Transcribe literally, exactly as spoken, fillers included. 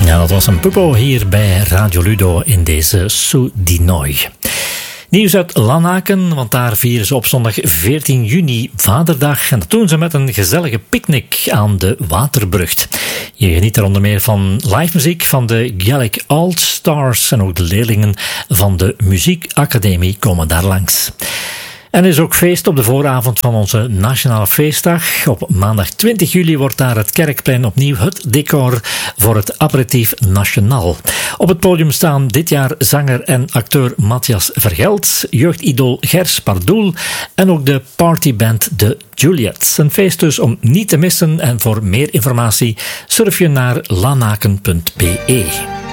Ja, dat was een Pupo hier bij Radio Ludo in deze Soudinoy. Nieuws uit Lanaken, want daar vieren ze op zondag veertien juni Vaderdag. En dat doen ze met een gezellige picknick aan de Waterbrug. Je geniet er onder meer van live muziek van de Gaelic All Stars. En ook de leerlingen van de Muziekacademie komen daar langs. En er is ook feest op de vooravond van onze Nationale Feestdag. Op maandag twintig juli wordt daar het Kerkplein opnieuw het decor voor het Aperitief Nationaal. Op het podium staan dit jaar zanger en acteur Matthias Vergelt, jeugdidool Gers Pardoel en ook de partyband de Juliets. Een feest dus om niet te missen en voor meer informatie surf je naar lanaken punt be.